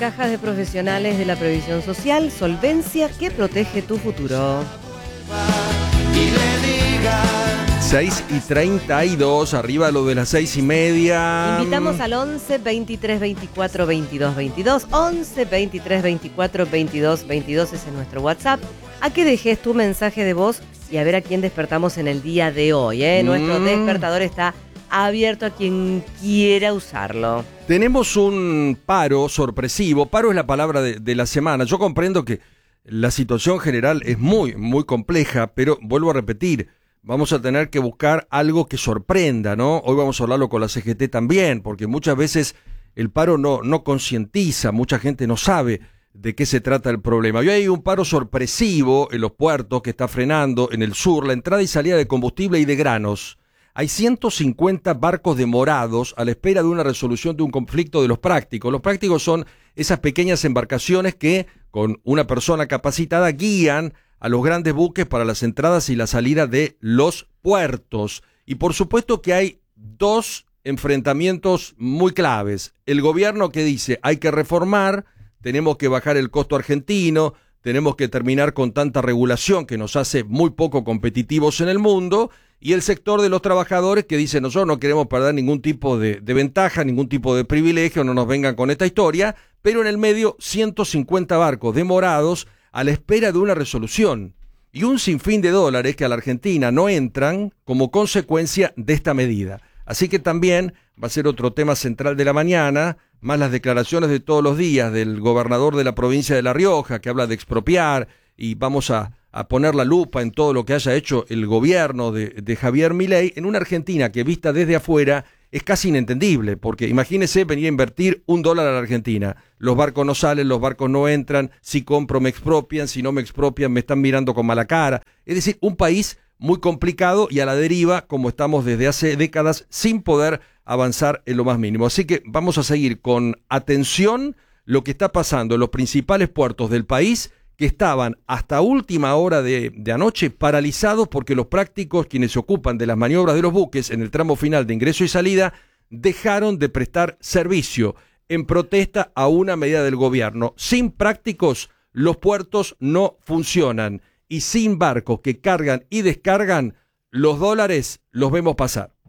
Cajas de Profesionales de la Previsión Social, solvencia que protege tu futuro. 6:32, arriba lo de las 6:30. Invitamos al 11 23 24 22 22, 11 23 24 22 22, ese es nuestro WhatsApp, a que dejes tu mensaje de voz y a ver a quién despertamos en el día de hoy. Nuestro despertador está abierto a quien quiera usarlo. Tenemos un paro sorpresivo. Paro es la palabra de la semana. Yo comprendo que la situación general es muy, muy compleja, pero vuelvo a repetir, vamos a tener que buscar algo que sorprenda, ¿no? Hoy vamos a hablarlo con la CGT también, porque muchas veces el paro no concientiza, mucha gente no sabe de qué se trata el problema. Hoy hay un paro sorpresivo en los puertos que está frenando en el sur la entrada y salida de combustible y de granos. Hay 150 barcos demorados a la espera de una resolución de un conflicto de los prácticos. Los prácticos son esas pequeñas embarcaciones que, con una persona capacitada, guían a los grandes buques para las entradas y la salida de los puertos. Y por supuesto que hay dos enfrentamientos muy claves. El gobierno que dice hay que reformar, tenemos que bajar el costo argentino, tenemos que terminar con tanta regulación que nos hace muy poco competitivos en el mundo, y el sector de los trabajadores que dice nosotros no queremos perder ningún tipo de ventaja, ningún tipo de privilegio, no nos vengan con esta historia, pero en el medio 150 barcos demorados a la espera de una resolución y un sinfín de dólares que a la Argentina no entran como consecuencia de esta medida. Así que también va a ser otro tema central de la mañana, más las declaraciones de todos los días del gobernador de la provincia de La Rioja, que habla de expropiar, y vamos a poner la lupa en todo lo que haya hecho el gobierno de Javier Milei en una Argentina que vista desde afuera es casi inentendible, porque imagínese venir a invertir $1 a la Argentina. Los barcos no salen, los barcos no entran, si compro me expropian, si no me expropian me están mirando con mala cara. Es decir, un país muy complicado y a la deriva, como estamos desde hace décadas, sin poder avanzar en lo más mínimo. Así que vamos a seguir con atención lo que está pasando en los principales puertos del país, que estaban hasta última hora de anoche paralizados porque los prácticos, quienes se ocupan de las maniobras de los buques en el tramo final de ingreso y salida, dejaron de prestar servicio en protesta a una medida del gobierno. Sin prácticos, los puertos no funcionan, y sin barcos que cargan y descargan, los dólares los vemos pasar.